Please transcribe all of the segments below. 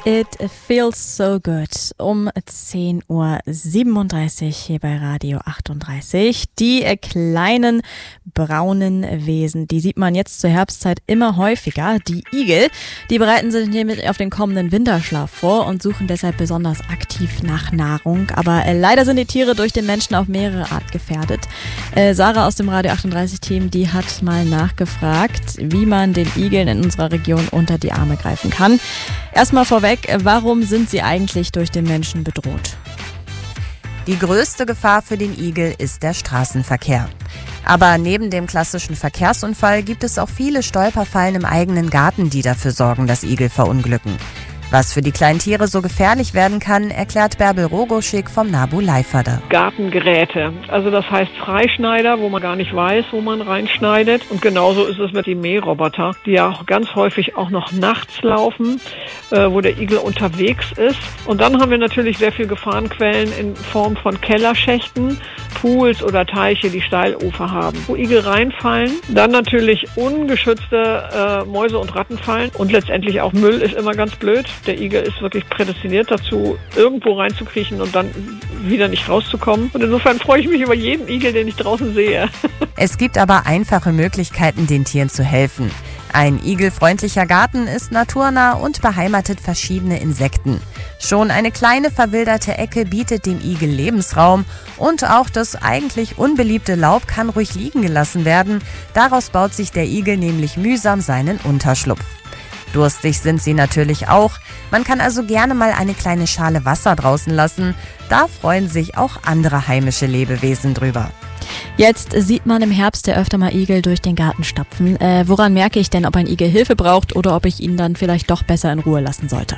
It feels so good. Um 10.37 Uhr hier bei Radio 38. Die kleinen braunen Wesen, die sieht man jetzt zur Herbstzeit immer häufiger. Die Igel, die bereiten sich hiermit auf den kommenden Winterschlaf vor und suchen deshalb besonders aktiv nach Nahrung. Aber leider sind die Tiere durch den Menschen auf mehrere Art gefährdet. Sarah aus dem Radio 38-Team, die hat mal nachgefragt, wie man den Igeln in unserer Region unter die Arme greifen kann. Erstmal vorweg, warum sind sie eigentlich durch den Menschen bedroht? Die größte Gefahr für den Igel ist der Straßenverkehr. Aber neben dem klassischen Verkehrsunfall gibt es auch viele Stolperfallen im eigenen Garten, die dafür sorgen, dass Igel verunglücken. Was für die kleinen Tiere so gefährlich werden kann, erklärt Bärbel Rogoschik vom NABU Leiferde. Gartengeräte, also das heißt Freischneider, wo man gar nicht weiß, wo man reinschneidet. Und genauso ist es mit den Mähroboter, die ja auch ganz häufig auch noch nachts laufen, wo der Igel unterwegs ist. Und dann haben wir natürlich sehr viele Gefahrenquellen in Form von Kellerschächten, Pools oder Teiche, die Steilufer haben, wo Igel reinfallen. Dann natürlich ungeschützte Mäuse und Rattenfallen. Und letztendlich auch Müll ist immer ganz blöd. Der Igel ist wirklich prädestiniert dazu, irgendwo reinzukriechen und dann wieder nicht rauszukommen. Und insofern freue ich mich über jeden Igel, den ich draußen sehe. Es gibt aber einfache Möglichkeiten, den Tieren zu helfen. Ein igelfreundlicher Garten ist naturnah und beheimatet verschiedene Insekten. Schon eine kleine verwilderte Ecke bietet dem Igel Lebensraum und auch das eigentlich unbeliebte Laub kann ruhig liegen gelassen werden. Daraus baut sich der Igel nämlich mühsam seinen Unterschlupf. Durstig sind sie natürlich auch. Man kann also gerne mal eine kleine Schale Wasser draußen lassen. Da freuen sich auch andere heimische Lebewesen drüber. Jetzt sieht man im Herbst ja öfter mal Igel durch den Garten stapfen. Woran merke ich denn, ob ein Igel Hilfe braucht oder ob ich ihn dann vielleicht doch besser in Ruhe lassen sollte?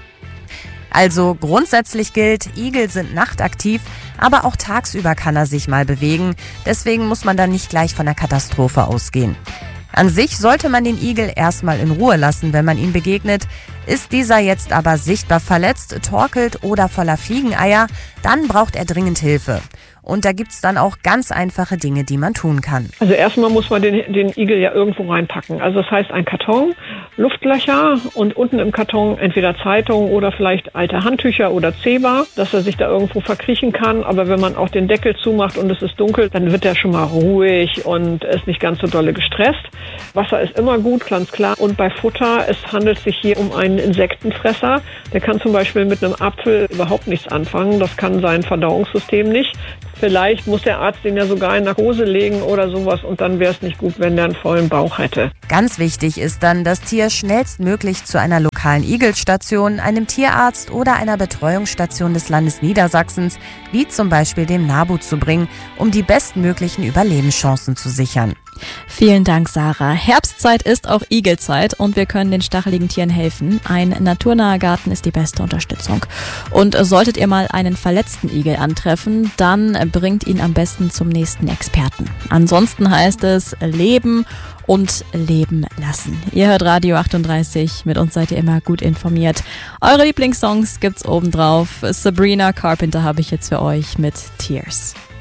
Also grundsätzlich gilt, Igel sind nachtaktiv, aber auch tagsüber kann er sich mal bewegen. Deswegen muss man dann nicht gleich von einer Katastrophe ausgehen. An sich sollte man den Igel erstmal in Ruhe lassen, wenn man ihm begegnet. Ist dieser jetzt aber sichtbar verletzt, torkelt oder voller Fliegeneier, dann braucht er dringend Hilfe. Und da gibt's dann auch ganz einfache Dinge, die man tun kann. Also erstmal muss man den Igel ja irgendwo reinpacken. Also das heißt ein Karton, Luftlöcher und unten im Karton entweder Zeitungen oder vielleicht alte Handtücher oder Zebra, dass er sich da irgendwo verkriechen kann. Aber wenn man auch den Deckel zumacht und es ist dunkel, dann wird er schon mal ruhig und ist nicht ganz so dolle gestresst. Wasser ist immer gut, ganz klar. Und bei Futter, es handelt sich hier um einen Insektenfresser. Der kann zum Beispiel mit einem Apfel überhaupt nichts anfangen. Das kann sein Verdauungssystem nicht. Vielleicht muss der Arzt den ja sogar in Narkose legen oder sowas und dann wäre es nicht gut, wenn der einen vollen Bauch hätte. Ganz wichtig ist dann, das Tier schnellstmöglich zu einer lokalen Igelstation, einem Tierarzt oder einer Betreuungsstation des Landes Niedersachsens, wie zum Beispiel dem NABU, zu bringen, um die bestmöglichen Überlebenschancen zu sichern. Vielen Dank, Sarah. Herbstzeit ist auch Igelzeit und wir können den stacheligen Tieren helfen. Ein naturnaher Garten ist die beste Unterstützung. Und solltet ihr mal einen verletzten Igel antreffen, dann bringt ihn am besten zum nächsten Experten. Ansonsten heißt es leben und leben lassen. Ihr hört Radio 38, mit uns seid ihr immer gut informiert. Eure Lieblingssongs gibt's obendrauf. Sabrina Carpenter habe ich jetzt für euch mit Tears.